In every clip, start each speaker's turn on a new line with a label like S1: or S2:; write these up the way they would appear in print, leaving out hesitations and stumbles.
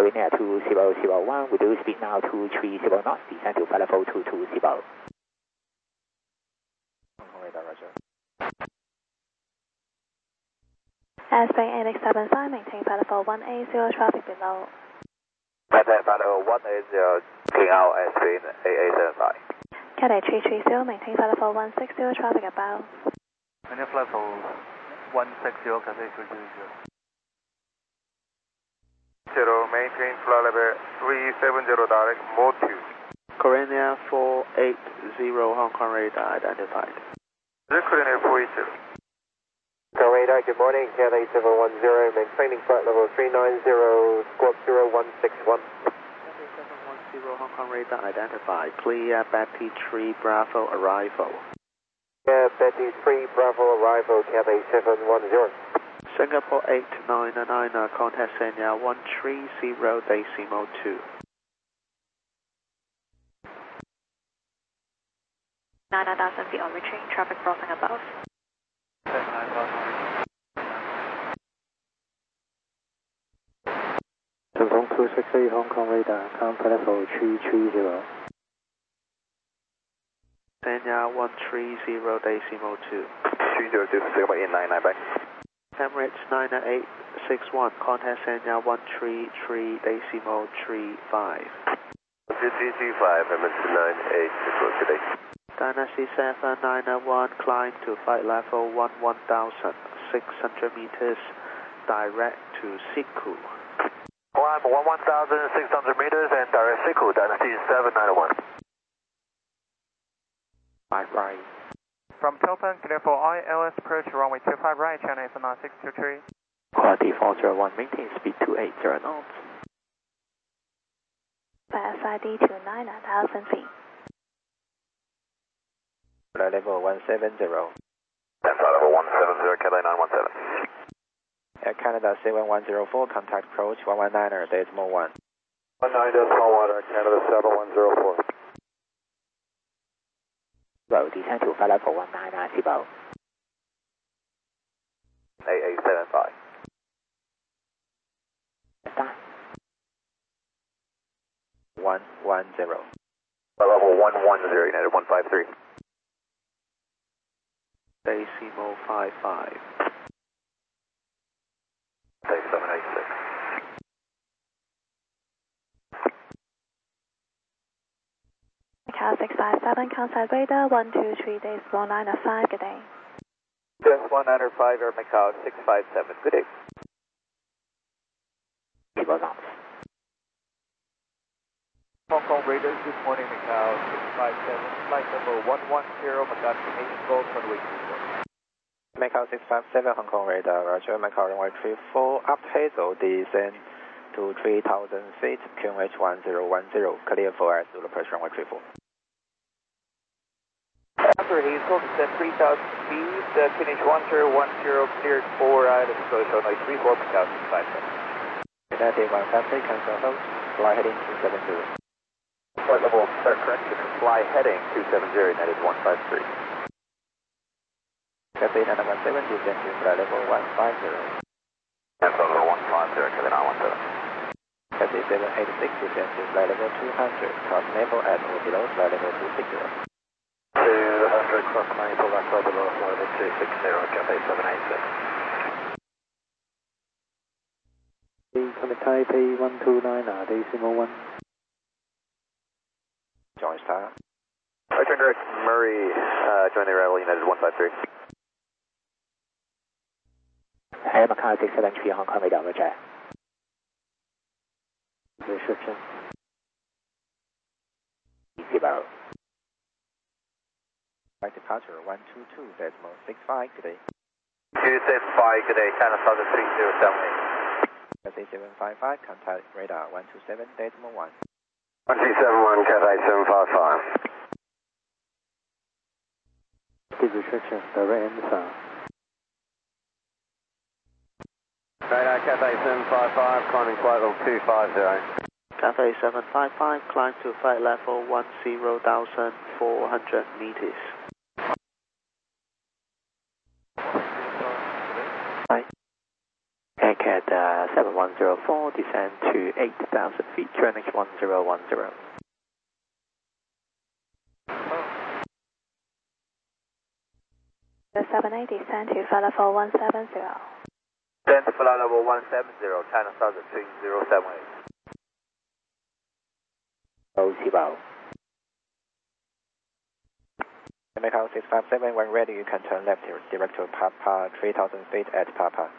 S1: Korea 2001, we do speed now 230 knots, descend to flight level 220. Hong Kong radar, roger.
S2: Airspace AX75, maintain flight level 180, traffic below.
S3: Maintain flight level 180, clean out airspace AA75.
S2: Cathay 330, maintain flight level 160, traffic above.
S3: Maintain flight level 160, Cathay 330. Maintain flight level 370 direct, mode 2.
S4: Korea 480, Hong Kong radar identified.
S3: Korea 480.
S5: Radar, good morning, Cathay 710, maintaining flight level 390, squawk 0161.
S4: Cathay 710, Hong Kong radar identified. Clear Betty 3 Bravo arrival.
S5: Yeah, Betty 3 Bravo arrival, Cathay 710.
S4: Singapore 899, contact Sanya 130.2.
S2: 9,000 feet on retreat, traffic crossing above.
S1: Tongkong 268 Hong Kong radar, contact level 330.
S4: Sanya 130.2.
S3: 302, Singapore 899, bye.
S4: Emirates 98861, contact Sanya 133.35.
S3: 2335, Emirates 986, today.
S4: Dynasty 791, climb to flight level 11,600 meters, direct to Siku.
S3: Climb 11,600 meters and direct Siku, Dynasty 791.
S1: Right.
S6: From Toppan, clear for ILS approach runway 25 right, China F9623.
S1: Quality 401, maintain speed 280 knots.
S2: SID to 9,000 feet.
S1: Flight level 170.
S3: And flight level 170, Cathay 917.
S1: Air Canada 7104, contact approach 119.1.
S3: 19.1, Air Canada 7104.
S1: Road, descend to flight level 199.
S3: AA75.
S1: Start. 110.
S3: Flight level 110, United 153.
S4: Decimal 55.
S3: Say 786.
S2: Macau 657, contact radar 123.195, good day.
S3: Just 195, Air Macau 657, good day.
S1: 0 knots.
S3: Hong Kong Raiders, good morning, Macau 657, flight number 110, Macau Canadian Golf, runway 24.
S1: Macau 657, Hong Kong radar, roger. Macau runway 34, up Hazel, descend to 3,000 feet, QNH 1010, clear for air Zulu approach runway 34.
S3: After Hazel, descend 3,000 feet, QNH 1010, cleared for Island approach runway 34, Macau 657.
S1: United 153, cancel host, fly heading 270.
S3: Flight level, correction, fly heading 270, United 153.
S1: Cathay 917, descend to flight level 150.
S3: And flight level 150, Cathay 917.
S1: Cathay 786, descend to flight level 200, cross Maple at or below flight level 260.
S3: 200, cross Maple at or below flight level 260, Cathay 786.
S1: Comet Taipei 129, decimal 1. Join star.
S3: Return direct Murray, join the arrival, United 153.
S1: Air Macau 673, Hong Kong radar, roger. Restriction. 0. Flight departure 122.65, good day.
S3: 265, good day, China Southern 3078.
S1: Cathay 755, contact radar 127.1.
S3: 1371, Cathay 755.
S1: Speed restriction, direct answer.
S3: Radar Cathay 755, climbing flight level 250.
S4: Cathay 755, climb to flight level 10,400 meters.
S1: Hi. AirCat
S4: 7104, descend to 8,000 feet, QNH 1010.
S2: The 78, descend to flight level 170.
S3: Descend to flight level 170, China Southern 3078.
S1: Oh, Qibao. Macau 657, when ready, you can turn left direct to Papa, 3000 feet at Papa.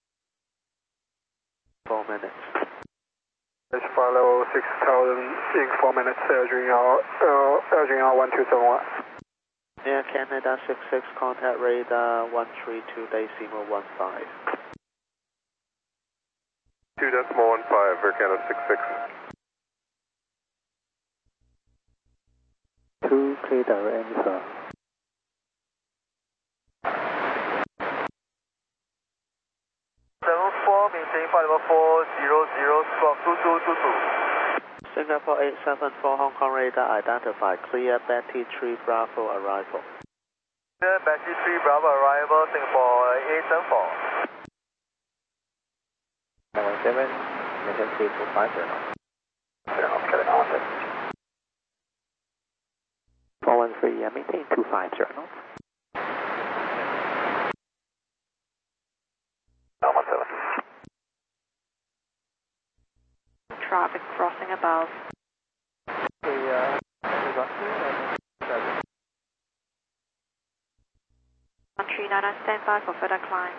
S4: 4 minutes.
S6: It's flight level 6000 in 4 minutes, LGR 1271.
S4: Air Canada 66, contact radar 132.15.
S5: 2.15, Air Canada 66.
S4: 2, clear direct answer.
S3: Maintain flight level 400, squawk 2222.
S4: Singapore 874, Hong Kong radar identified. Clear Betty 3 Bravo arrival.
S3: Clear Betty 3 Bravo arrival, Singapore 874.
S1: 917, maintain 3250 knots.
S4: 413, maintain 250 knots.
S3: 917.
S2: Traffic crossing above. Country 99, stand by for further climb.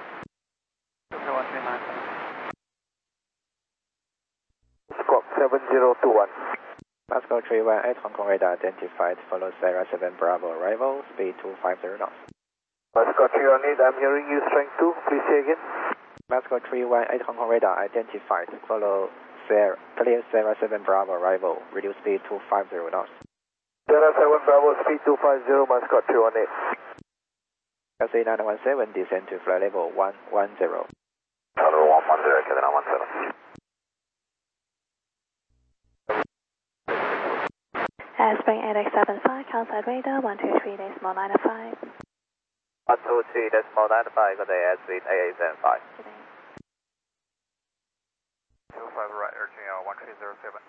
S3: Squawk 7021.
S1: Moscow 318, Hong Kong radar identified, follow Sierra 7 Bravo arrival, speed 250 knots.
S3: Moscow 318, I'm hearing you, strength 2, please say again.
S1: Moscow 318, Hong Kong radar identified, follow clear Sierra 7 Bravo arrival, reduce speed 250 knots.
S3: Sierra 7 Bravo, speed 250, Moscow 318.
S1: Taxi 917, descend to flight level 110.
S3: Level 110, Kevin 917.
S2: Spring 8875, outside radar 123.95.
S3: 123.95, good day, airspeed 8875.
S6: 25 right, urging 1307.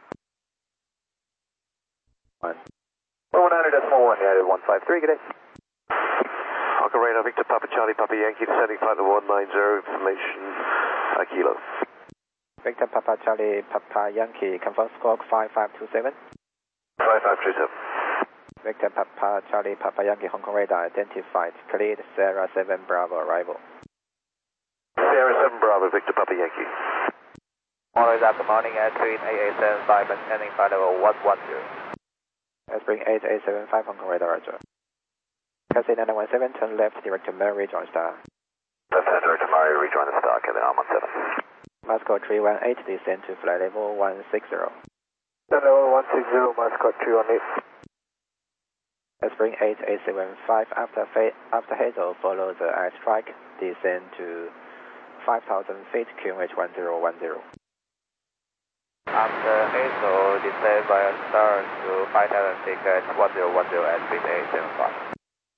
S3: 100.1, United 153, good day.
S5: Hong Kong radar, Victor Papa Charlie Papa Yankee, descending flight level 190, information Kilo.
S1: Victor Papa Charlie Papa Yankee, confirm squawk 5527.
S5: 5527.
S1: Victor Papa Charlie Papa Yankee, Hong Kong radar identified, cleared Sierra 7 Bravo arrival.
S5: Sierra 7 Bravo, Victor Papa Yankee.
S3: Morning, good morning, airspeed 8875, maintaining flight level 110.
S1: Spring 8875, Hong Kong radar, roger. Taxi 917, turn left direct to Mary, rejoin star.
S5: Left hand direct to Mary, rejoin the star, Kevin 917.
S1: Moscow 318, descend to flight level 160.
S3: Level 160, Moscow 318.
S1: Spring 8875, after Hazel, follow the airstrike, descend to 5,000 feet, QNH 1010.
S3: After Hazel, descend via star to 5,000 feet at 1010 at speed 875.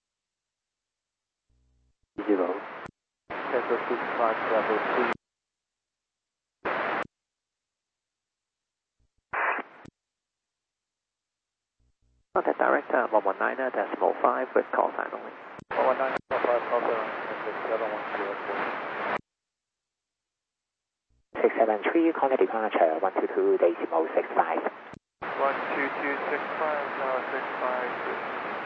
S4: 0. Central 65, level 3. Contact director 119.5 with call sign only.
S7: 673, contact departure 122.65.
S6: 12265, 65.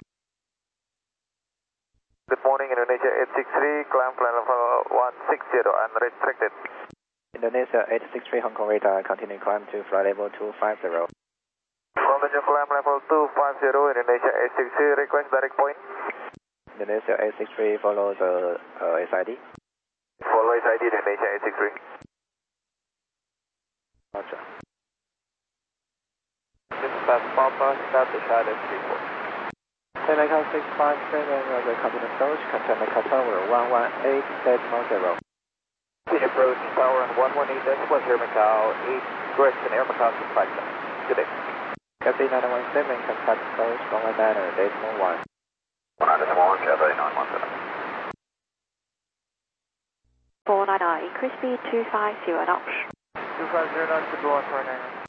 S3: Good morning, Indonesia 863, climb flight level 160, unrestricted.
S1: Indonesia 863, Hong Kong radar, continue climb to flight level 250.
S3: Continue climb level 250, Indonesia 863, request direct point.
S1: Indonesia 863, follow the SID.
S3: Follow SID, Indonesia 863.
S1: Roger.
S3: Dispatch Papa, start the Charlie 34.
S1: Macau 657, the continent approach, contact Macau Tower 118.0.
S3: Please approach Tower 118.0, Macau 8, correction, Air Macau 657. Good day.
S1: Taxi 917, contact approach 119.1.
S5: 191, Cathay 917.
S2: 4 149, increase speed 250 knots.
S6: 250 knots to Blue 149.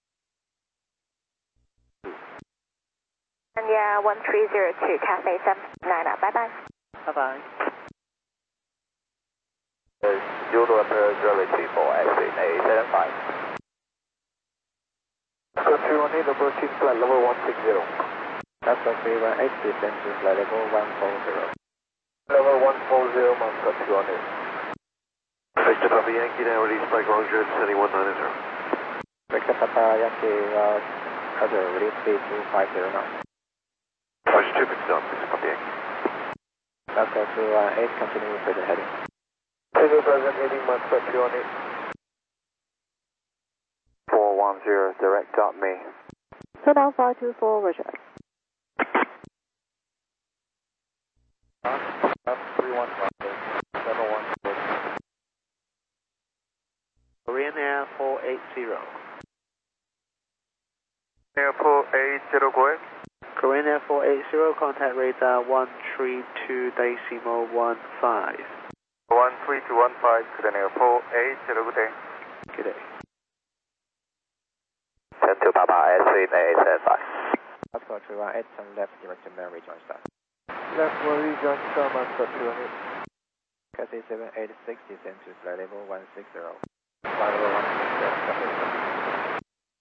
S2: And yeah, 1302, Cafe 79, bye bye.
S4: Bye bye.
S3: Zulu approach runway 34, exit A75.
S5: Squawk 318, approaching flight level 160.
S1: Moscow 318, descend to flight level 140.
S5: Level 140, Moscow 218.
S3: Victor Papa Yankee, now release flight ground Jordan, sending 190.
S1: Victor Papa Yankee, Roger, release speed 250 knots.
S3: Push 2 picks up, Victor Papa Yankee.
S1: Moscow 318, continue present heading.
S5: Continue present heading, Moscow 218.
S3: 410, direct got me.
S2: Total 524, Roger.
S5: 315,
S4: Korean Air 480.
S6: Airport 80, go ahead.
S4: Korean Air 480, contact radar 132.15.
S6: 13215, Korean Airport 80, good day.
S4: Good day.
S3: 10 to Papa, S3, A75.
S1: Moscow 318, turn left, direct to Mary, join star.
S5: left 1 John Star, Moscow 218.
S1: Cathay 786, descend to flight level 160. Flight level 160,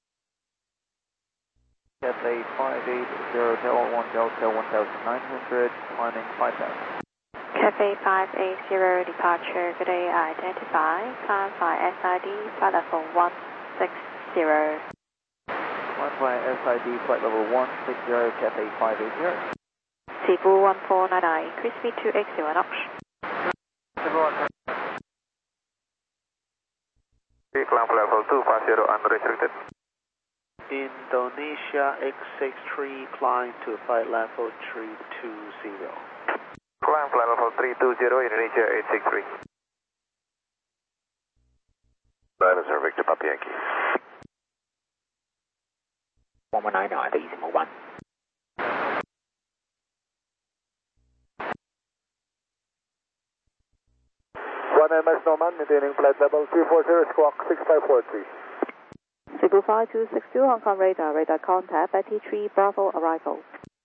S5: Cathay 580, Delta 1 Delta 1900, climbing 5000.
S2: Cafe 580, departure, good day, identify, climb by SID, flight level 160.
S5: Climb by SID, flight level 160, Cathay 580.
S2: Cebu 1499, increase speed 280 knots.
S3: Climb level 250, unrestricted.
S4: Indonesia X63, climb to flight level 320.
S3: Climb flight level 320, Indonesia 863. Dinosaur Victor Papa Yankee.
S7: 1199, decimal 1.
S5: 1 MS Norman, maintaining flight level 340, squawk 6543.
S2: Cebu 5262, Hong Kong radar, radar contact, Betty 3 Bravo arrival.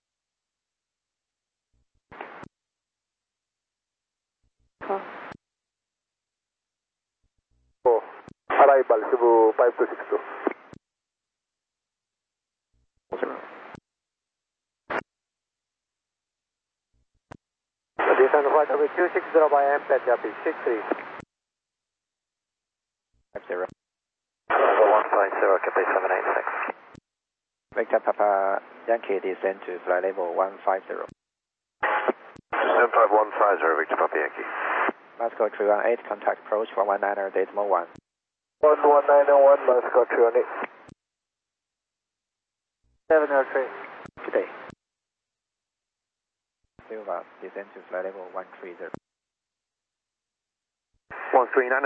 S5: Arrival, Cebu 5262. Descend flight level 260 by Amped, Yapi 63.
S1: 50.
S3: Level 150, Cathay 786.
S1: Victor Papa Yankee, descend to flight level 150.
S3: Descend flight 150, Victor Papa Yankee.
S1: Moscow 318, contact approach 119, decimal 1.
S5: 1191, Moscow 318. 703.
S4: Good day.
S1: Silva, descend to flight level 130.
S3: 139.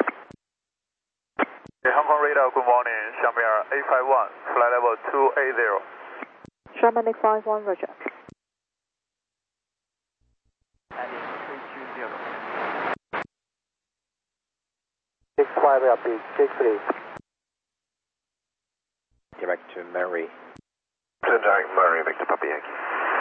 S6: Hong Kong radar, good morning. Xiamen 851, flight level 280.
S2: Sherman 851, Roger.
S6: Heading 320.
S5: 65 Yapi 63.
S1: Direct to Mary.
S3: Direct Murray, Victor Papa Yankee.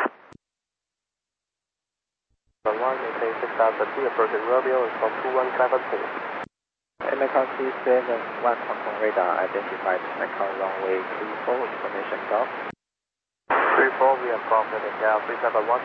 S5: One, maintain 6000 feet, approaching Romeo is from 2174.
S1: Macau 371, Hong Kong radar, identified Macau runway 34, information golf.
S5: 34, we have confirmed in Cal 371.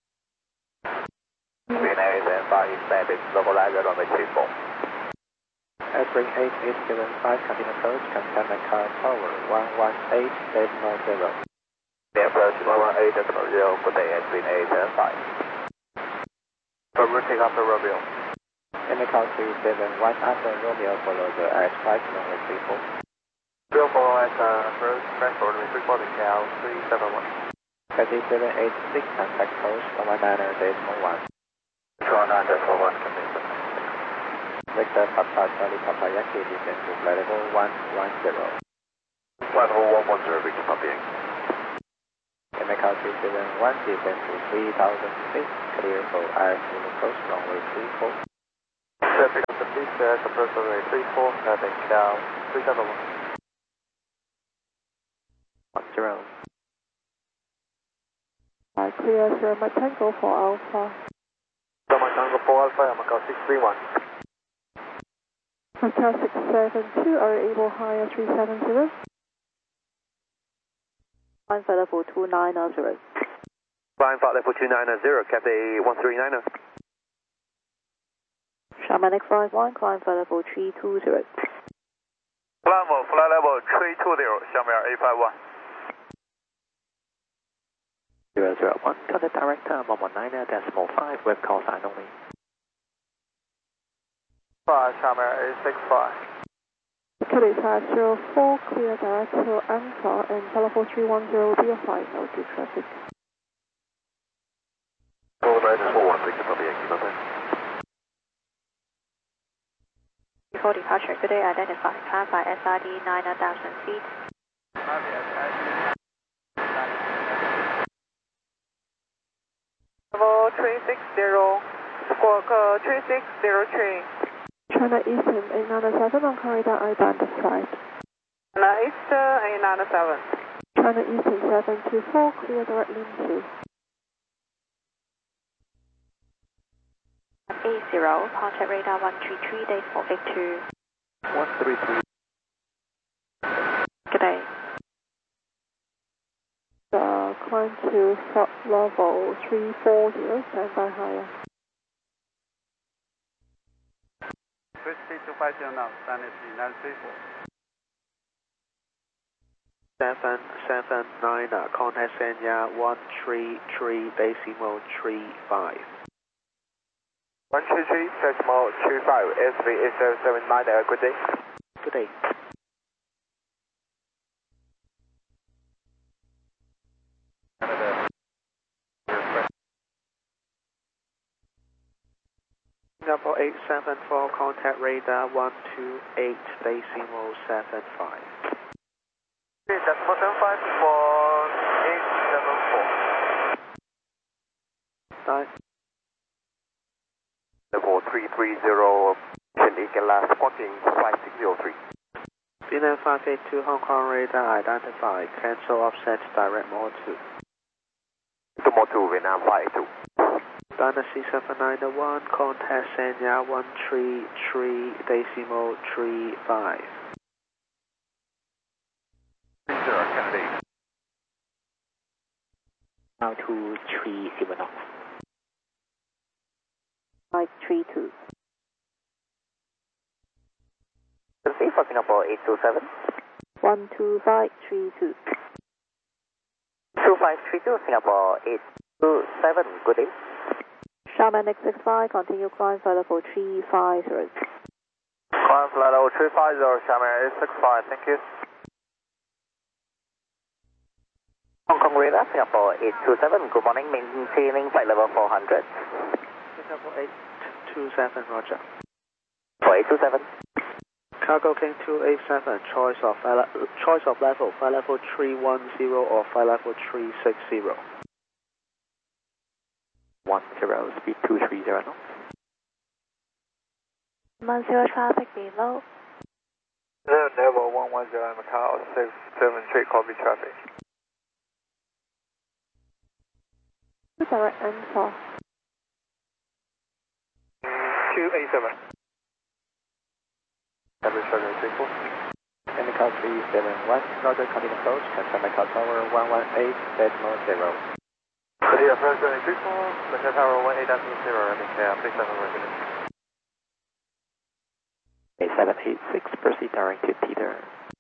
S3: VNA is N5, expanded, localizer runway 34.
S1: Airspring 8875, continue approach, contact Macau Tower 118.0.
S3: The approach 118.0, good day, VNA is N5.
S5: Routing after Romeo.
S1: Macau 371, after Romeo, follow the RS5, runway 34.
S5: Bill follow at approach, crash order, reporting Cal 371.
S1: Cathay 786, contact approach 119.1.
S3: 219.1, continue.
S1: Victor Papa Charlie Papa Yankee, descend to flight level 110.
S3: Flight level 110, Victor Papa Yankee.
S1: Macau 371, descend to 3,000 feet, clear for IS approach runway 34.
S5: Traffic of the
S3: please, approach runway 34, heading down 371.
S4: 10.
S8: Clear Sierra Tango for Alpha.
S3: Sierra Tango for Alpha, Macau 631.
S8: Hotel 672, are you able higher 370?
S2: Climb for level 290.
S5: Flying flight level 290, Cathay 139er.
S2: Shamanic 51, climb for level 320.
S3: Flight level 320, Xiamen 851.
S4: 001, contact director 119.5, web call sign only.
S3: Xiamen 865.
S8: Cathay 504, clear direct to Alpha and level 310 will be a flight, no to traffic.
S2: before departure, good day, identify, clarify SID 9,000 feet.
S9: Level 360, squawk 3603.
S8: China Eastern 897 on corridor identified.
S9: China Eastern 897.
S8: China Eastern 724, clear direct into.
S2: 80, contact radar 133, days 482.
S4: 133.
S2: Good day.
S8: Climb to level 340, stand by higher.
S3: 250 now, standing 3934.
S4: 779, contact Sanya 133 decimal 35.
S3: 133 decimal 25, S3 8779, good day.
S4: Good day. Singapore 874, contact radar 128 decimal 75.
S3: Decimal 75 for 874.
S4: 9.
S5: Level 330, Eagle last squawking 5603.
S4: BNM 582 Hong Kong radar identified, cancel offset direct mode 2.
S5: More 2, Vietnam 582.
S4: Dynasty 791, contact Sanya 133 decimal 35.
S3: 30, Kennedy.
S7: Now to 37 knots.
S2: 532.
S5: Conceive for Singapore 827.
S2: 12532.
S5: 2532, Singapore 827, good day.
S2: Sharman X65, continue climb for level 350.
S3: Climb flight level 350, Xiamen 865, thank you.
S5: Hong Kong radar, Singapore 827, good morning, maintaining flight level 400.
S4: Singapore 827, roger.
S5: For 827.
S4: Cargo King 287, choice of level, flight level 310 or flight level 360.
S7: 10, speed 230 knots.
S2: 10 traffic below.
S3: Level 110, Macau 673, copy traffic.
S8: Direct Alpha.
S3: 287. Average runway 34.
S1: Macau 371, Roger, continue approach, confirm Macau Tower 118, decimal 0.
S3: Clear approach runway 34, Macau Tower 18.0, running please have a resident.
S1: 8786, proceed direct to Peter.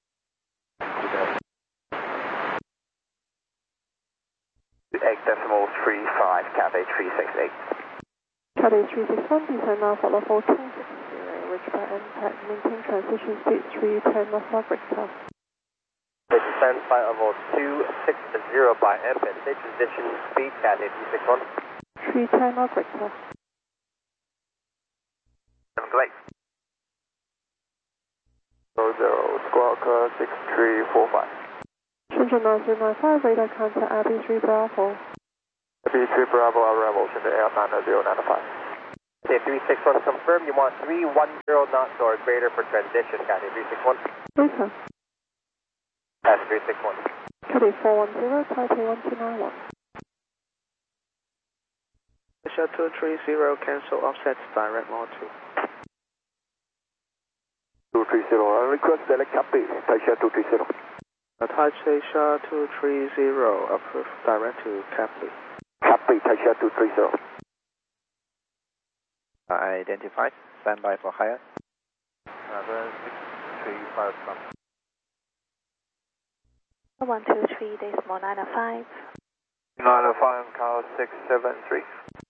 S5: 8.35, Cathay 368.
S8: Cathay 361, descend now for level 260, reach by impact, maintain transition speed 310 North Victor.
S5: Descend flight level 260 by impact, transition speed Cathay 361.
S8: 310 North Victor.
S5: 728.
S3: 00, squawk 6345.
S8: Shenzhen 9095, radar contact Abbey 3 Bravo.
S3: Abbey 3 Bravo, arrival, Shenzhen Air 90095.
S5: Okay, 361 confirm. You want 310 knots or greater for transition, Cathay 361.
S8: Yes, sir.
S5: Pass 361.
S8: Cathay 410, Taipei 1291.
S4: Taisha 230, cancel offset direct mode 2.
S5: 230, request direct copy, Taisha 230.
S4: Taisha 230, approve direct to Capri.
S5: Copy, Taisha 230.
S1: Identified. Stand by for higher.
S3: 635.
S2: 123 decimal 905.
S3: 905, call 673.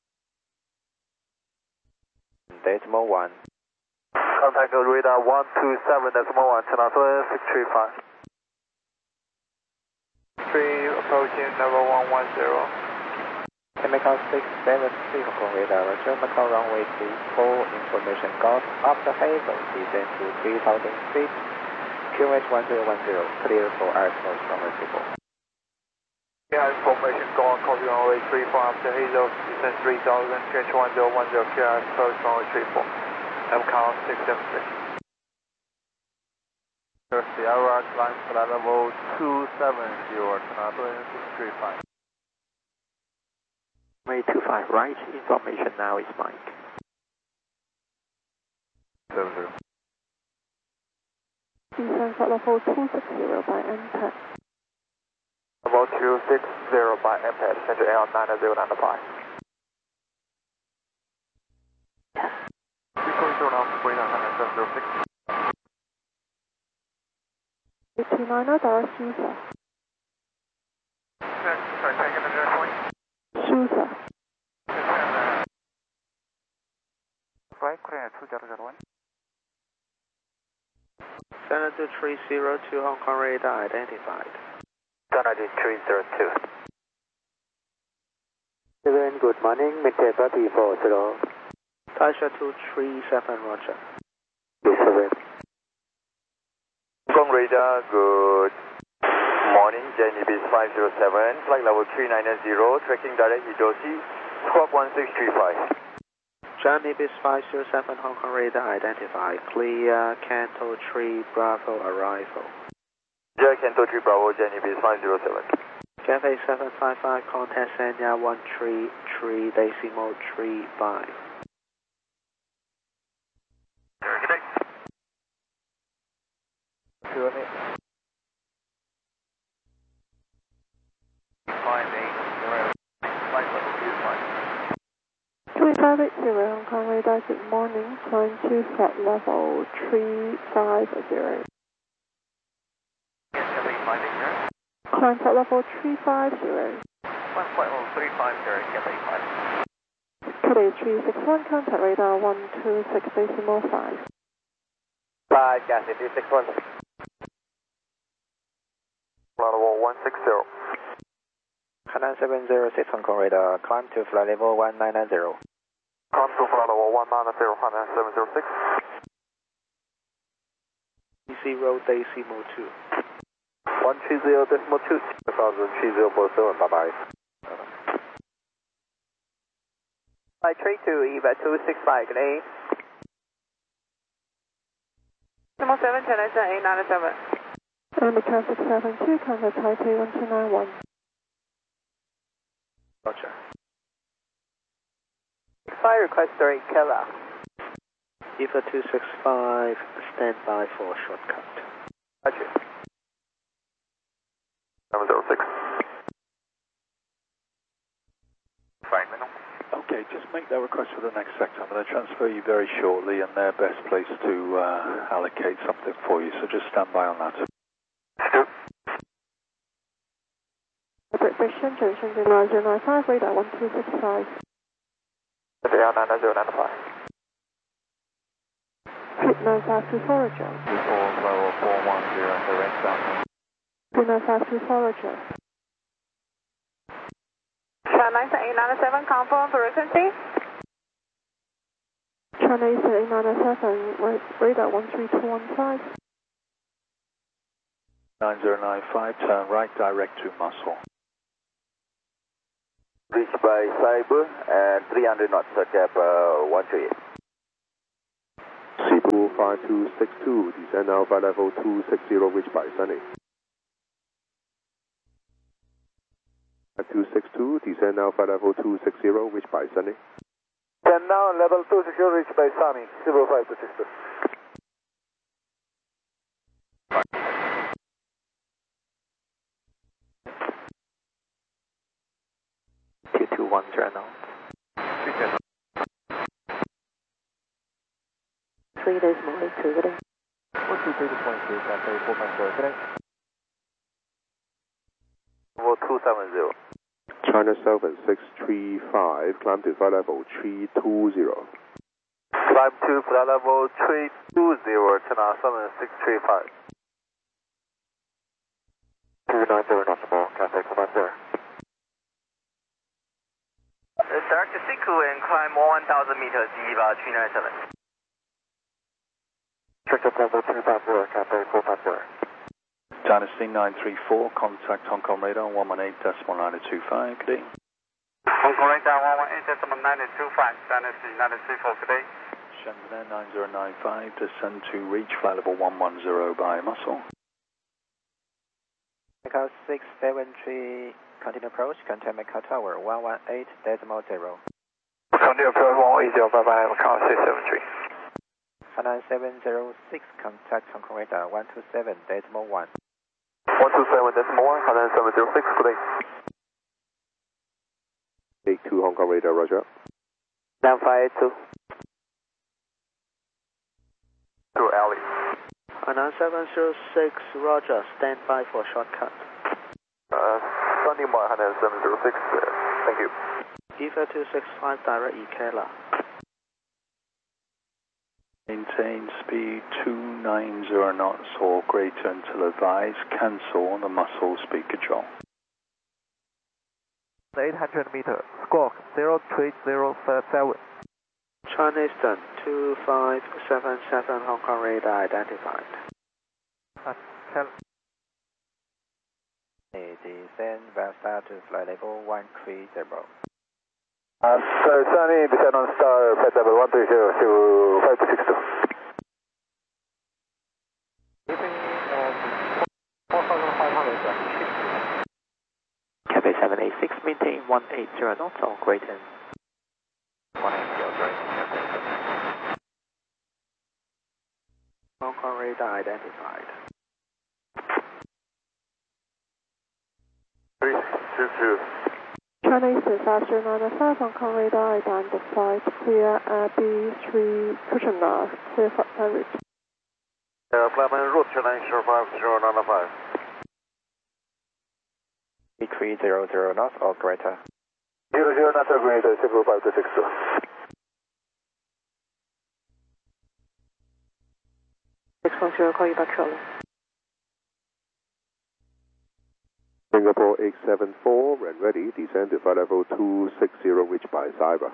S1: Decimal 1.
S3: Contact radar 127 decimal 1, transfer 635. 3 approaching level 110.
S1: Macau 673 Hong Kong radar, Roger, Macau runway 34, information got after Hazel, descend to 3000 feet, QH 1010, clear for air approach runway 34.
S3: Yeah, information gone, copy runway 34 after Hazel, descend 3000, QH 1010, clear air approach runway 34. Macau 673. Sierra climb flight level 270, transfer 635.
S7: 325 right, information now is Mike.
S3: 70.
S8: Descend flight level 260 by MPAC.
S3: Level 260 by MPAD, center L 90905. Recontrol now, 4906.
S8: 290, direct Susa.
S3: Sorry, taking the direct point.
S8: Susa.
S6: Right, Korea 2001.
S4: Senator 302 Hong Kong radar identified.
S5: Senator 302. Good morning, maintain 340.
S4: Taisha 237, Roger.
S5: Yes, sir. Hong Kong radar, good morning, JNEB 507, flight level 390, tracking direct Edosi, squawk 1635.
S4: Johnny Bis 507 Hong Kong radar identified. Clear Canto 3 Bravo arrival.
S5: Clear Canto 3 Bravo, Johnny Bis 507.
S4: Cathay 755 contact Sanya 133 decimal 35.
S3: Good day.
S8: 2580 Hong Kong radar, good morning. Climb to flight level 350. Climb flight level 350.
S3: Flight level 350, Cathay 5.
S8: Cathay 361, contact radar 126 decimal 5.
S5: 5, Cathay 361.
S3: Flight level 160.
S1: Hainan 706 Hong Kong radar, climb to flight level 1990.
S3: Climb to flight level 190, Hainan 706.
S4: 0 decimal 2.
S5: 130 decimal 2. 2030.7, bye-bye.
S9: Flight 32, EVA 265, good day. Decimal 7, 10 897.
S8: And the Macau 672, contact Taipei 1291.
S4: Roger.
S9: Fire request 3, Kela.
S4: EVA 265, stand by for shortcut.
S5: Roger.
S3: 706.
S5: 5 minutes.
S10: Okay, just make that request for the next sector. I'm going to transfer you very shortly, and they're best placed to allocate something for you, so just stand by on that.
S8: British Junction 095, radar 1265.
S3: Radar 99095.
S8: Hit 9524, Roger.
S3: Before level 410, direct down.
S8: 2952, Roger.
S9: China 897, confirm for frequency.
S8: China Eastern 897, radar 13215.
S10: 9095, turn right direct to Muscle.
S5: reached by Cyber and 300 knots at gap 138.
S11: Cebu 5262, descend Alpha level 260, reached by Sunny. 5262, descend Alpha level 260, reached by Sunny.
S3: And now level 260 reached by Sunny, Cebu 5262.
S7: 2210 knots.
S8: 3.82 good day.
S6: 123.2, Cathay 450, good day.
S5: Level 270.
S11: China Southern 635, climb to flight level 320.
S3: Climb to flight level 320, China Southern 635.
S7: 290 knots more, Cathay 450.
S9: Direct to Siku and climb 1,000 meters, Eva 397.
S7: Check up level 250, Cathay 450.
S10: Dynasty 934, contact Hong Kong radar 118.925, good day.
S3: Hong Kong radar 118.925, Dynasty 934, good day.
S10: Shenzhen 9095, descend to reach flight level 110 by Muscle.
S1: Macau 673, continue approach, contact Macau Tower 118.0.
S3: Continue approach 180, bye bye, Macau 673.
S1: 706, contact Hong Kong radar 127.1.
S3: 127.1, 706, good day.
S11: 82 Hong Kong radar, roger.
S9: 9582.
S3: To alley.
S4: 706, roger, stand by for shortcut.
S3: Standing by 706, thank you.
S4: EVA 265, direct EKLA.
S10: Maintain speed 290 knots or greater until advised. Cancel on the Muscle speed control.
S6: 800 meters, squawk 03037.
S4: China Eastern 2577, Hong Kong radar identified.
S1: Descend Valstar to flight level 130.
S3: So Sunny, descend on star, flight level 130 to 5262.
S7: Cathay 786, maintain 180 knots or greater. 180, greater.
S4: Hong Kong radar identified.
S3: 322.
S8: China Eastern 5395, Hong Kong radar identified, clear B3 cushion north, clear for direct.
S3: Flyman route China Eastern 5095.
S1: 300 knots or greater.
S3: 00 knots or greater, Cebu 5262.
S8: Call you back shortly.
S11: Singapore 874, and ready, descend to flight level 260, reached by Cyber.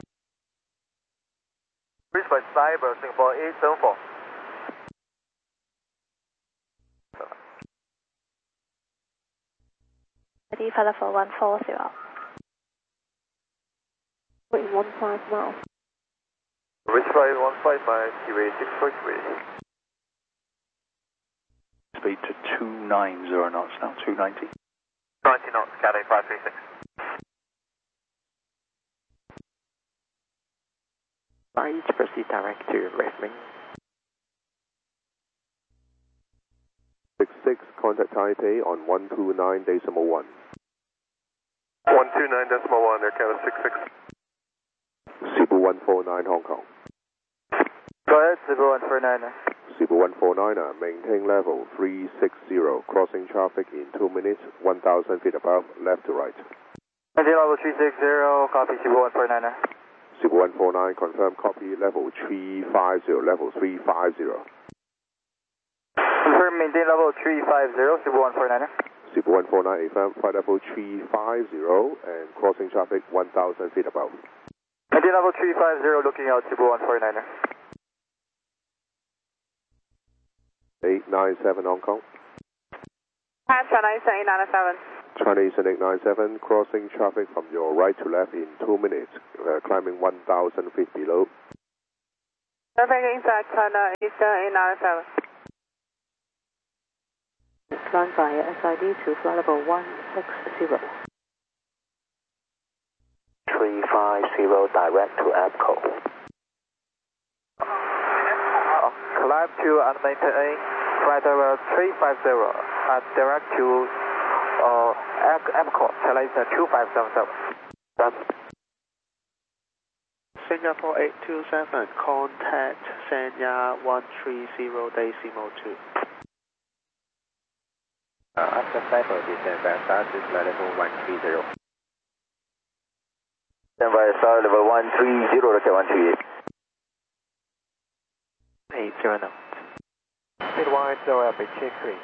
S3: Reached by Cyber, Singapore 874.
S2: Ready for level 140.
S8: Wait, 15 now.
S3: Reached by 155, QA 643.
S10: Speed to 290 knots now, 290.
S3: 90 knots, Cathay 536.
S7: Right, proceed direct to Redming.
S11: 66, contact Taipei on 129.1.
S3: 129.1, Air Canada 66.
S11: Cebu 149, Hong Kong.
S9: Go ahead, Cebu 149.
S11: Cebu 149er, maintain level 360, crossing traffic in 2 minutes, 1,000 feet above, left to right.
S9: Maintain level 360, copy Cebu 149.
S11: Cebu 149, confirm copy, level 350, level 350.
S9: Confirm maintain level 350, Cebu 149.
S11: Cebu 149, affirm flight level 350 and crossing traffic 1,000 feet above.
S9: Maintain level 350, looking out Cebu 149.
S11: 897 Hong Kong.
S2: China Eastern 897.
S11: Chinese NX97, crossing traffic from your right to left in 2 minutes, climbing 1,000 feet below.
S12: Traffic inside China Eastern 897.
S2: Climb via SID to flight level 160.
S7: 350 direct to APCO.
S3: Climb to and maintain flight level 350 and direct to APCO, China 2577.
S4: Singapore 827, contact Sanya 130.2.
S1: After cycle, descend via start to flight level 130.
S5: Stand by start level 130, rocket 138.
S7: 80 knots.
S6: Speed 180, LP, check 3.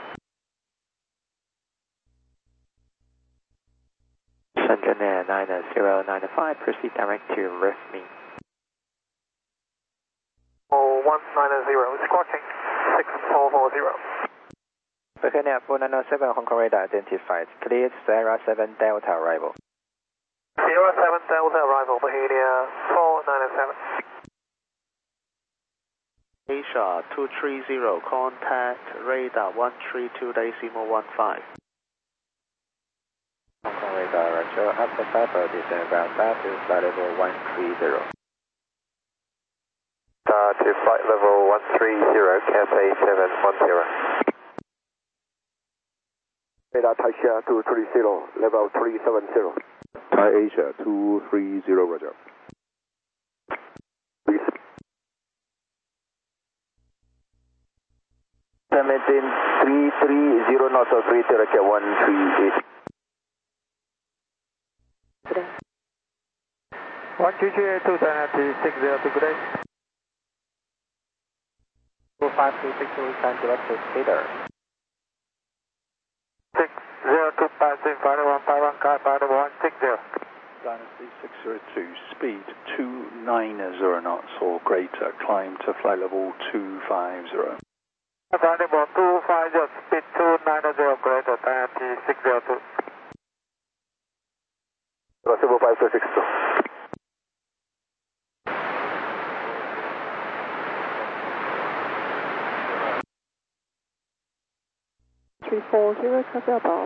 S7: Shenzhen Air 9095, proceed direct to Rifme.
S3: 190, squawking 6440.
S1: Virginia 497, Hong Kong radar identified. Cleared Sierra 7 Delta arrival.
S3: Sierra 7 Delta arrival, Virginia 497.
S4: Asia 230, contact radar 132.15.
S1: Hong Kong radar, Roger. After cycle, descend via start to flight level 130.
S5: Start to flight level 130, Cathay 710. Radar Taisha 230, level 370.
S11: Thai Asia 230, Roger.
S5: Maintain 330 knots of rate, rocket 138.
S6: 12382, China 602, good day.
S1: 25262, time direct to Peter.
S3: 602, passing flight level 151, car flight level 160.
S10: Dynasty 602, speed 290 knots or greater, climb to flight level 250.
S3: Flight level 250, speed 290, greater, Dynasty 602.
S5: Possible 5262.
S8: 340, copy above.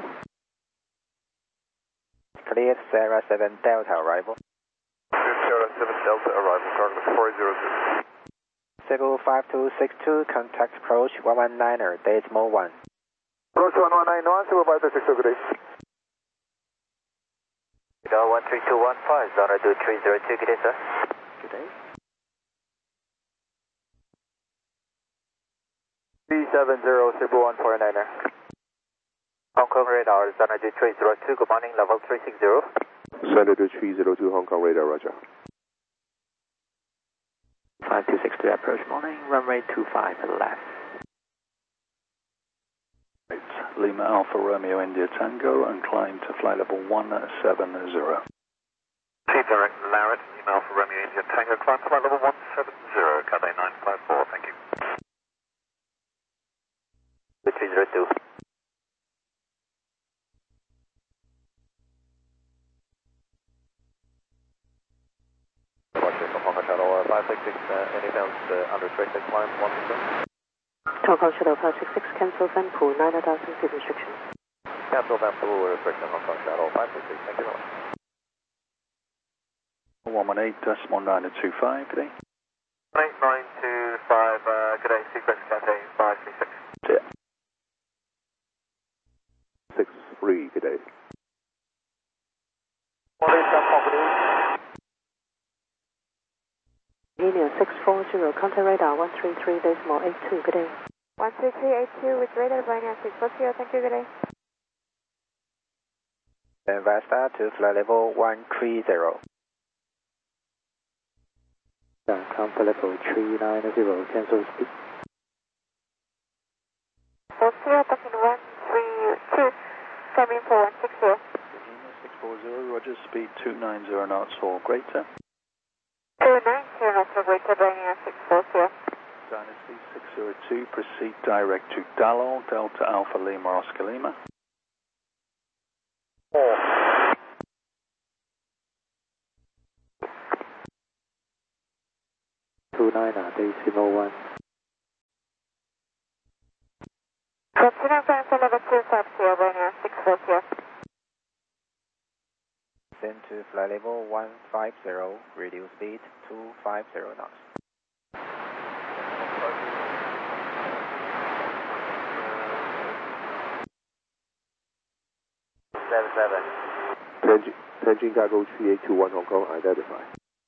S1: Cleared Sierra 7 Delta arrival.
S5: Sierra 7 Delta arrival, target 400.
S1: Civil 5262, contact approach 119er, decimal 1.
S5: Approach 1191, Civil 5262, good day. 13215, Zara 2302, good day, sir.
S4: Good day.
S5: 370, Cebu 149er. Hong Kong radar, Zara 302, good morning, level 360.
S11: Senator 302, Hong Kong radar, Roger.
S7: 5262 approach morning, runway 25 left.
S10: Lima Alpha Romeo India Tango and climb to flight level 170.
S3: Chief direct Larry, Lima Alpha Romeo India Tango, climb to flight level 170, Cathay 954, thank you.
S5: 302.
S3: Roger, from Hong Kong Channel 566, anything else unrestricted climb 160?
S2: Hong Kong Shuttle 566, cancel Vanpool 9,000 feet restriction.
S3: Cancel Vanpool restriction, Hong Kong Shuttle 566, thank you very much.
S10: 118.925, good day.
S3: 8925, good day, sequence Cathay 536.
S11: 63, good day.
S2: Virginia 640, contact radar 133.82, good day.
S8: 13382 with radar Virginia 640, thank you, good day.
S1: Then via start to flight level 130.
S7: Comfort level 390, cancel speed.
S8: 40, taking 132, coming for 160.
S10: Virginia 640, roger, speed 290 knots or greater.
S8: 290 knots or greater, Virginia 640.
S10: Dynasty 602, proceed direct to Dallo, Delta Alpha Lima Oscar Lima.
S7: 29er, decimal 1.
S12: Continue climb to level 250, Romeo 640.
S1: Descend to flight level 150, reduce speed 250 knots.
S11: Tianjin Cargo 3821 Hong Kong, identify.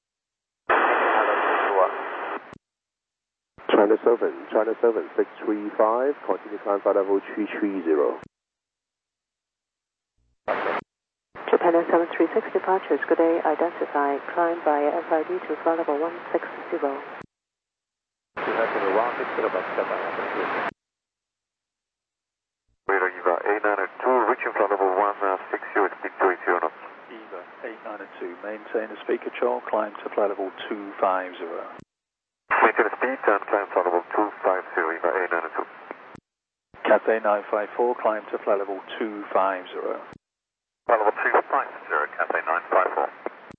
S11: China 7635, continue climb flight level 330.
S8: Japan 736 departures, good day, identify, climb via SID to flight level 160.
S5: Radar EVA 892, reaching flight level 160, speed 280 knots.
S10: EVA 892, maintain the speaker control, climb to flight level 250.
S5: Maintain the speed and climb flight level 250, EVA 892.
S10: Cathay 954, climb to flight level 250.
S5: Flight level 250, Cathay 954.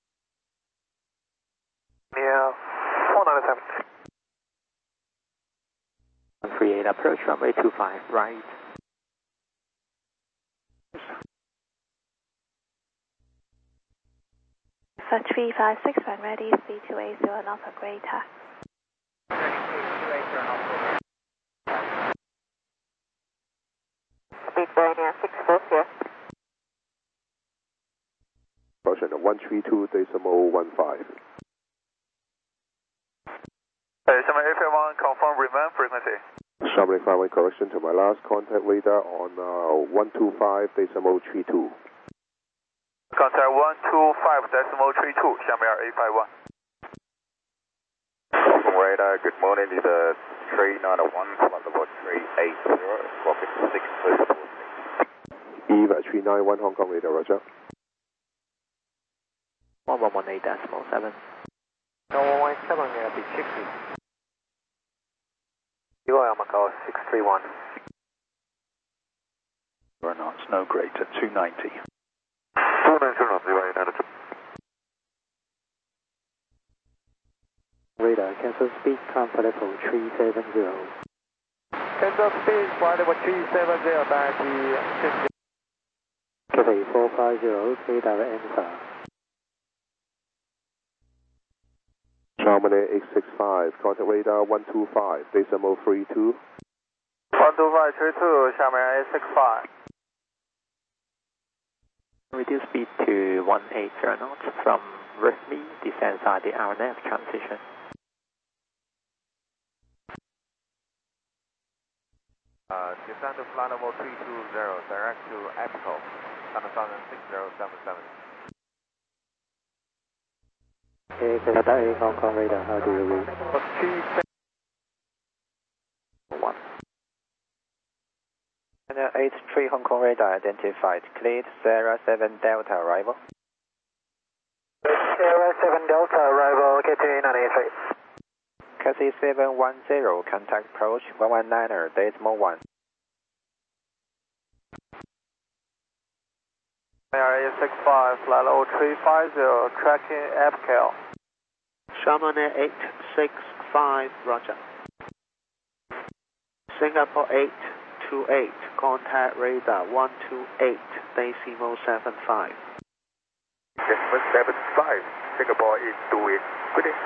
S3: Yeah, 497.
S7: 138, approach runway 25, right.
S2: For 356, when ready, speed 280 knots, a greater.
S12: Speed Romeo 640.
S11: Caution 132.15.
S3: Summit 851, confirm remain frequency.
S11: Summit 851, correction to my last contact radar on 125.32.
S3: Contact 125.32, 下面851.
S5: Radar, good morning, this is 391, flight level 380, rocket 646.
S11: EVA 391 Hong Kong radar, roger.
S7: 1118 decimal 7.
S1: 1117 will be 60. UIL Macau 631.
S10: Knots, no greater, 290.
S5: 290 knots, EVA 892.
S7: Radar, cancel speed, climb flight level 370.
S6: Cancel speed, flight level 370, back to
S7: Cathay 450, clear direct enter.
S11: Charman 865, contact radar 125, decimal 32.
S3: 12532, 下面865.
S7: Reduce speed to 180 knots from Ripley, descend side the RNF transition.
S1: Descend to flight level 320, direct to Apico, China 6077.
S7: Cathay Hong Kong radar, how do you read? 1.
S1: 83 Hong Kong radar identified, cleared Sierra 7 Delta arrival.
S3: Sierra 7 Delta arrival, KT 983.
S1: Cathay 710, contact approach 119er, decimal 1.
S3: Area 65, flight level 350, tracking Apical.
S4: Sharman 865, roger. Singapore 828, contact radar 128, decimal 75.
S5: Decimal 75, Singapore 828, good day.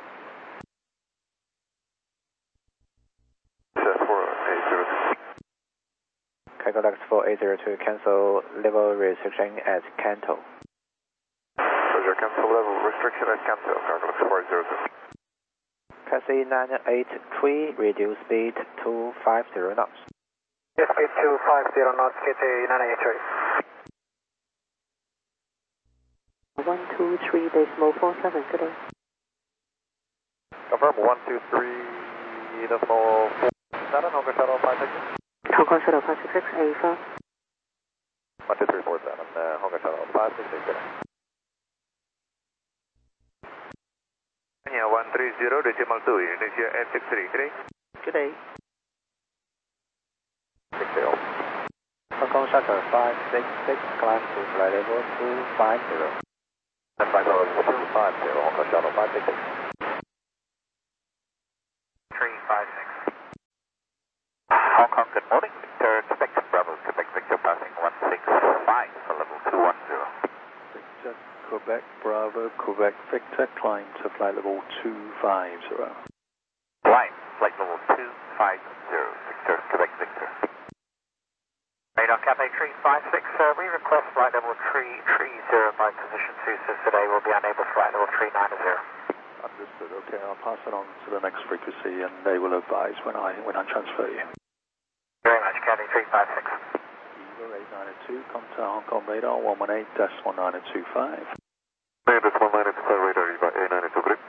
S1: Cargo 4802, cancel level restriction at Kanto.
S5: Roger, cancel level restriction at Kanto, Cargo 402.
S1: Cathay 983, reduce speed 250 knots.
S3: Yes, speed 250 knots, KT 983.
S8: 123 decimal 47, good day.
S3: Confirm 123 decimal 47, Hong Kong Shuttle 566.
S8: Hong Kong Shuttle 566, AFA.
S3: 12347, Hong Kong Shuttle 566, good day. 130 decimal 2, Indonesia 863, good day.
S4: Good day.
S3: 60.
S1: Hong Kong Shuttle 566, climb to flight level 250.
S3: Flight level 250, Hong Kong Shuttle 566.
S5: Good morning, Victor, Quebec, Bravo, Quebec, Victor, passing 165 for level 210.
S10: Victor, Quebec, Bravo, Quebec, Victor, climb to flight level 250.
S5: Climb, flight level 250, Victor, Quebec, Victor. Radar Cafe 356, we request flight level 330 by position 26 today. We'll be unable to flight level 390.
S10: Understood. Okay, I'll pass it on to the next frequency and they will advise when I transfer you.
S5: Very much, Cafe 356.
S10: Evo 892, contact Hong Kong radar 118-1925.
S5: That's 1925 radar, Evo 892, good.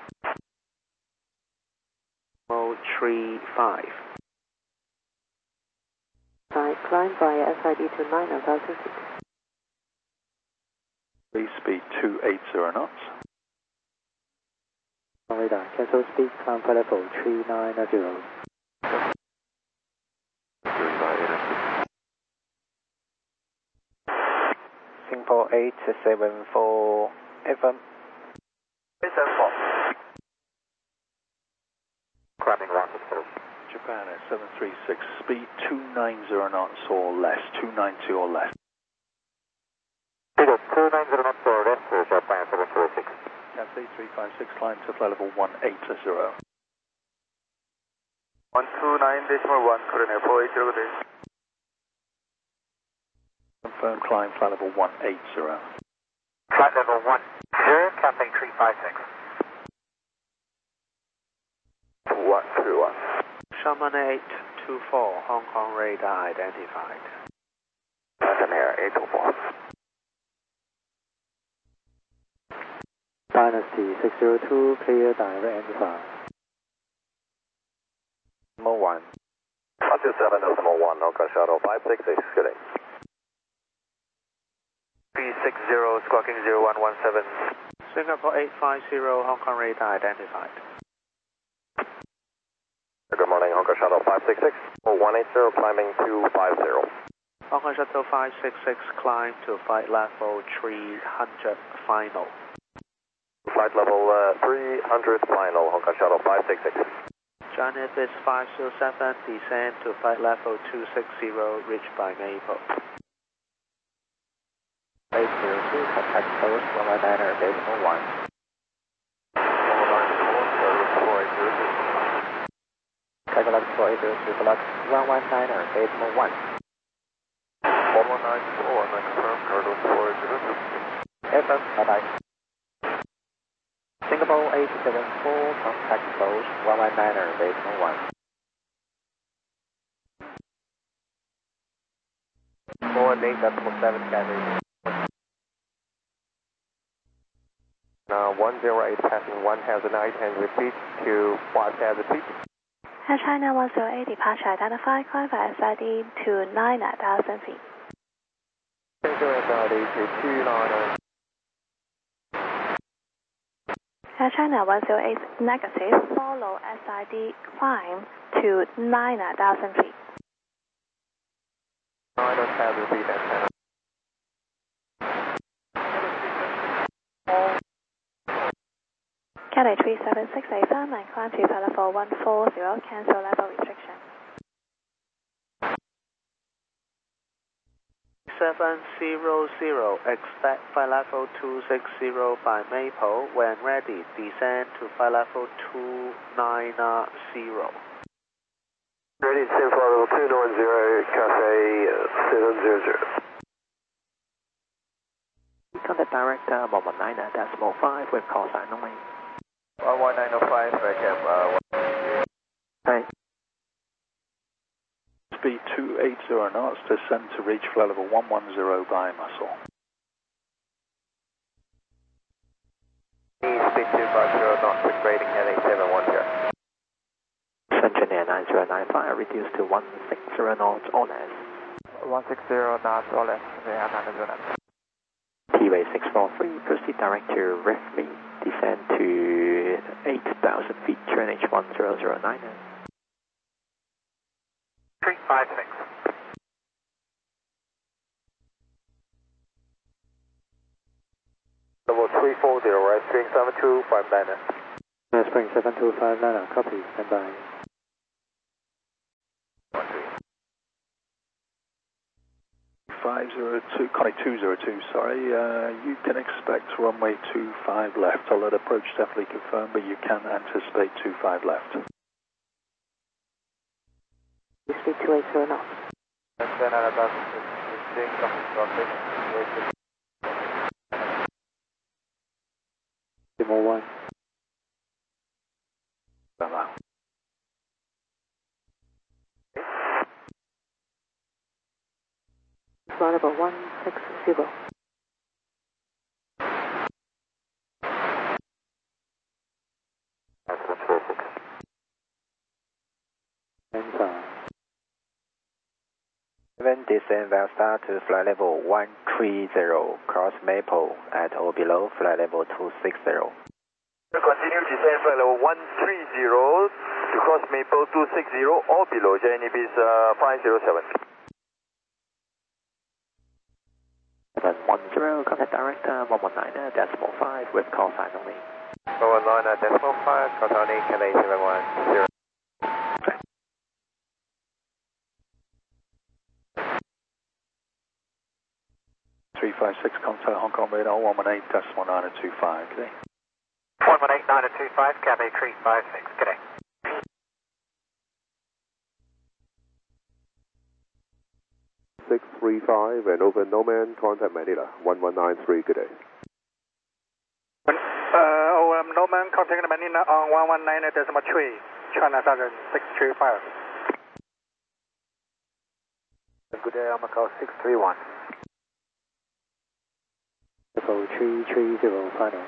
S4: 35.
S8: Climb via SID to 9,000 feet.
S10: Free speed 280 knots.
S7: Radar, cancel speed, climb flight level 390. Singapore 874 FM.
S5: 874. Climbing rocket field.
S10: Japan at 736, speed 290 knots or less, 292 or less.
S5: Speed of 290 knots or less, Japan 736.
S10: Cathay 356, climb to flight level 180.
S3: 129.1, current air 480, good day.
S10: Confirm climb flight level 180.
S5: Flight level 10, Cathay 356.
S3: 131.
S4: Sharman 824, Hong Kong radar identified.
S3: London Air 824.
S7: Dynasty 602, clear direct and fire. Decimal 1.
S5: 127.1, Oka Shuttle 566, good day.
S3: 360, squawking 0117.
S4: Singapore 850, Hong Kong radar identified.
S5: Good morning, Hong Kong Shuttle 566, 180, climbing 250.
S4: Hong Kong Shuttle 566, climb to flight level 300 final.
S5: Flight level 300 final, Hong Kong Shuttle 566.
S4: China Biz 507, descend to flight level 260, reached by Maple.
S1: 802, contact post 119, decimal 1. 119, Calculate 4802, Block 119, decimal 1.
S3: 1194, and I confirm, Carlos 4802.
S1: FM, bye-bye. Singapore 874, contact post 119, decimal 1. 48.7 Cathay. Now 108 passing 1,800 feet to 5,000 feet.
S2: Air China 108 departure identified, climb via SID to 9,000 feet.
S1: SID to 290.
S2: Air China 108 negative, follow SID climb to 9,000 feet.
S1: 9,000 feet and 10.
S2: Cathay 376 FM and climb to flight level 140, cancel level restriction.
S4: 700, expect flight level 260 by Maple. When ready, descend to flight level 290.
S3: Ready to descend flight level 290, Cathay 700.
S7: Contact director 119, decimal 5 with call sign 9.
S3: 11905,
S7: Right.
S10: Speed 280 knots, descend to reach flight level 110 by Muscle.
S1: Speed 250 knots with grading heading 710.
S7: Engineer 9095, reduce to 160 knots or less.
S6: 160 knots or less, they are not knots.
S7: T-Way 643, proceed direct to REFME, descend to 8,000 feet, QNH 1009.
S5: 356.
S3: Level 340, right, Spring 7259.
S7: Spring 7259, copy, stand by.
S10: 502, Connie 202, sorry. You can expect runway 25 left. I'll let approach definitely confirm, but you can anticipate 25 left.
S12: Speed 280 knots.
S3: And then at about 15 coming traffic.
S7: More one.
S12: Flight level 160.
S1: Then descend Vesta to flight level 130, cross Maple at or below flight level 260.
S3: Continue descend flight level 130 to cross Maple 260 or below. JNB is 507.
S7: 710, contact director 119.5 with call sign only.
S1: 119.5, call Tony, Cathay 710.
S10: 356, contact Hong Kong radar 118.925, good day.
S5: 118.925, Cathay 356, good day.
S11: .635 and over Noman, contact Manila 1193, good day.
S6: Noman, contact Manila on 119.3, China Southern 635.
S1: Good day, Macau 631.
S7: 330 final.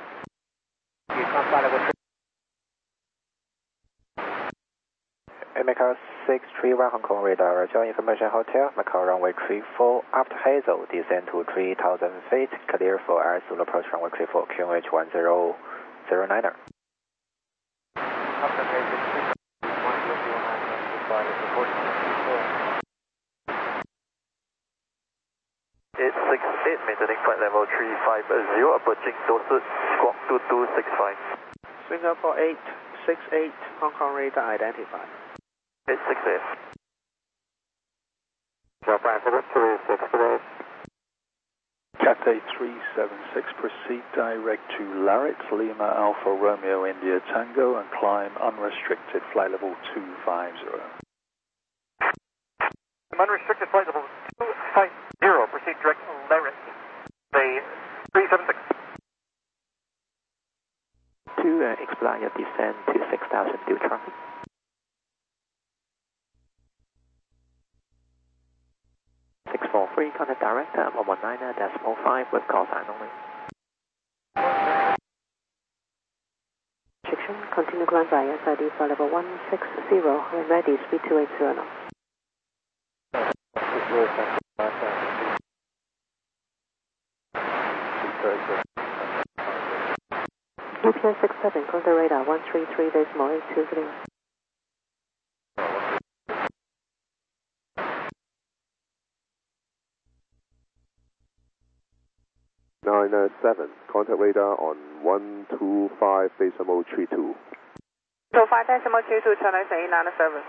S1: Macau 631 Hong Kong radar, Roger, information hotel, Macau runway 34, after Hazel, descend to 3,000 feet, clear for air Zulu approach runway 34, QNH 1009er.
S3: After Hazel, 868, maintaining flight level 350, approaching Dorset, squawk 2265.
S4: Singapore 868, Hong Kong radar identified.
S3: 868.
S5: Japan 726 today.
S10: Cathay 376, proceed direct to Larritt, Lima Alpha Romeo India Tango and climb unrestricted flight level 250.
S5: Unrestricted flight level 250, proceed direct to Larritt. The 376.
S7: To expedite your descent to 6,000 due traffic. Contact director 119.5 with call sign only.
S12: Section, continue climb by SID flight level 160, when ready, speed 280 knots. UPS 67, contact radar 133.82, clear.
S11: 907, contact radar on 125.32.
S12: 25.22, China 897.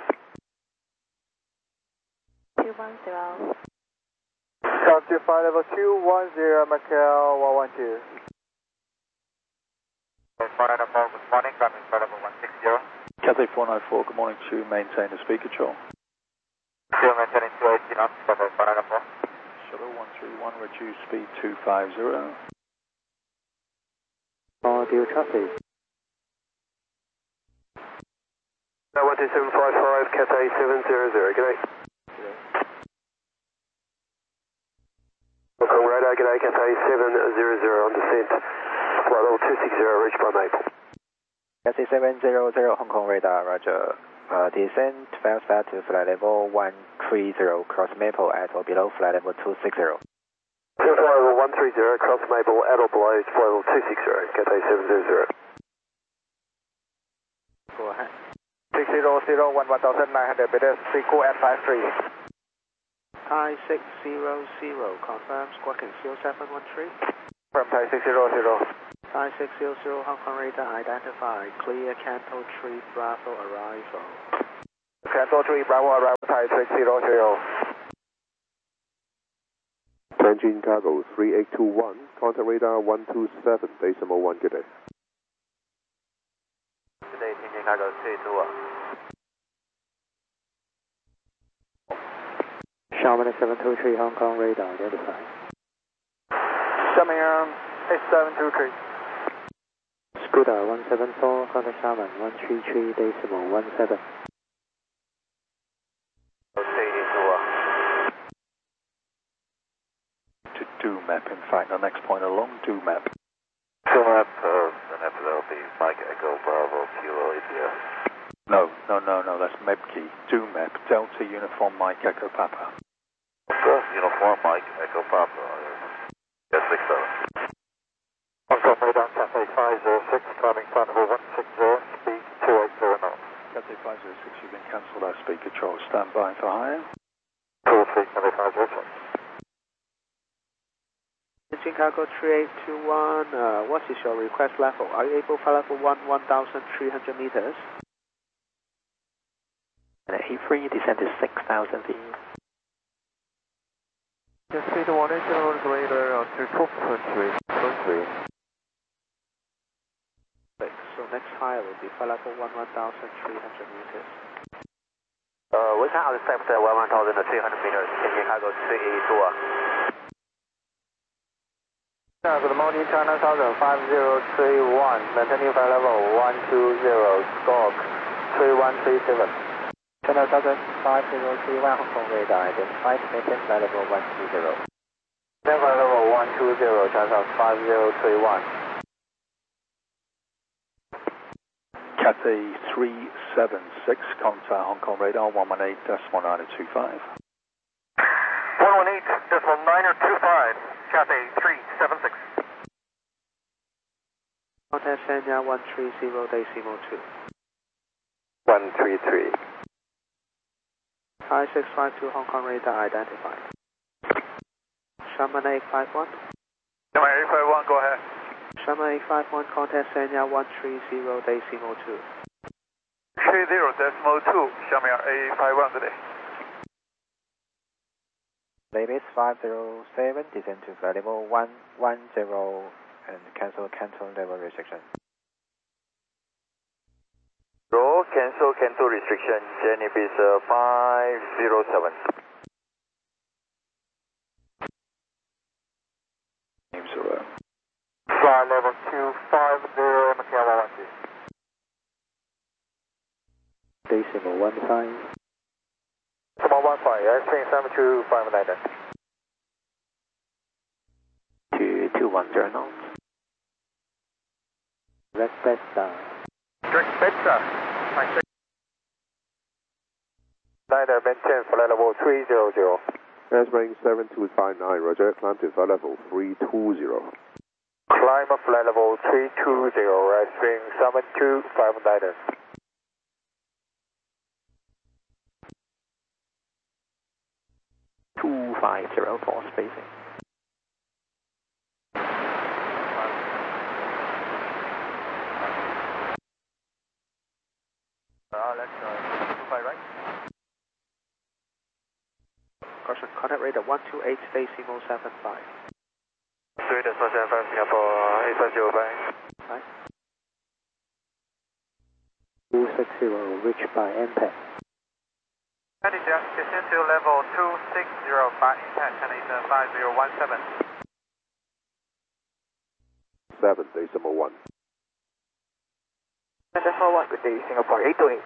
S12: 210.
S3: Capture flight level 210, Macau 112.
S5: Flight level 4, good morning, coming flight level 160.
S10: Cathay 494, good morning to maintain the speed control.
S5: Still maintaining 280 knots, Cathay flight level 4.
S10: Shuttle 131, reduce speed 250.
S7: Due traffic.
S3: 12755, Cathay 700, good day. Hong Kong radar, good day, Cathay 700 on descent. Flight level 260, reached by Maple.
S1: Cathay 700 Hong Kong radar, Roger. Descend Vesta to flight level 130, cross Maple at or below flight level 260.
S3: Flight level 130, cross Maple at or below flight level 260, Cathay 700.
S4: Go ahead.
S3: 600, 1900 meters, Sequel at 53.
S4: Thai 600, confirm, squawking 0713.
S3: From Thai 600.
S4: Thai 600, Hong Kong radar identified, clear Canto 3 Bravo arrival.
S3: Canto 3 Bravo arrival, Thai 600.
S11: Tianjin Cargo 3821, contact radar 127.1, good day.
S4: Good day, Tianjin Cargo 3821.
S7: Xiamen 723 Hong Kong radar identified.
S3: Xiamen 8723.
S7: Scooter 174, contact Xiamen 133.17.
S10: To do map, in fact, the next point along, do map.
S5: Do map, and after that will be Mike Echo Bravo Kilo India.
S10: No, that's MEP key. Do map, Delta Uniform Mike Echo Papa.
S5: Uniform Mike Echo Papa. Yes, 67.
S3: Hong Kong radar Cathay 506, climbing flight level 160, speed 280 knots.
S10: Cathay 506, you've been cancelled, our speed control. Stand by for higher.
S3: Call 3, Cathay 506.
S4: Tianjin Cargo 3821, what is your request level? Are you able to fly level 1,300 meters?
S7: And A3, descend to 6,000 feet.
S6: Yes, speed 180 radar on to 4.3.
S4: So next higher will be flight level 1,300 meters.
S9: We can accept 1,300 meters, Tianjin Cargo 3821.
S3: Good morning, China Southern 5031, maintaining flight level 120, squawk 3137.
S1: China Southern 5031 Hong Kong radar identified, maintain flight level 120.
S3: Maintain flight level 120, China 5031.
S10: Cathay 376, contact Hong Kong radar 118.925.
S5: 118.925, Cathay 376.
S4: Contact Sanya 130.2.
S3: 133.
S4: 5652 Hong Kong radar identified. Xiamen 851.
S3: Xiamen 851, go ahead.
S4: Xiamen 851, contact Sanya 130.2.
S3: 30.2, Xiamen 851 today.
S1: Limit 507, descend to flight level 110 and cancel Canton level restriction.
S9: Roll, cancel Canton restriction, Jenny is 507.
S10: Names are
S3: Flight level 250, Macau 12.
S7: Decimal 15.
S3: Decimal 15, airstream 7259.
S7: 2210 knots. Red Beta.
S3: Direct Beta. Niner, maintain flight level 300.
S11: Airspace 7259, roger, climb to flight level 320.
S3: Climb flight level 320, airstream 7259.
S7: For spacing.
S3: Let's fly right.
S4: Caution, contact radar 128 decimal 75.
S3: 2.75 Singapore 8505.
S4: Right.
S7: 260, reached by MPEG.
S6: Descend to level 260 by impact, and it's 5017.
S11: 7.1.
S3: Decimal 1, good day, Singapore 828.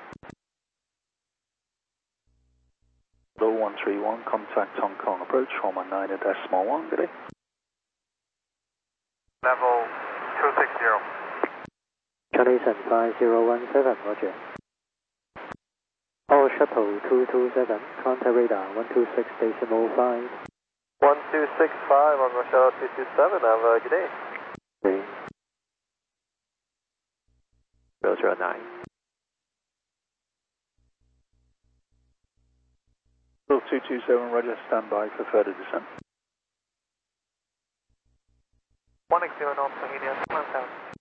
S10: Low 131, contact Hong Kong approach 119.1, good day.
S6: Level 260.
S7: Chinese and 5017, roger. All shuttle 227, contact radar 126.5.
S3: 1265 on Rochelle 227, have a good day.
S7: 009.
S10: Bill 227, roger, stand by for further descent.
S6: 160 knots, India 1000.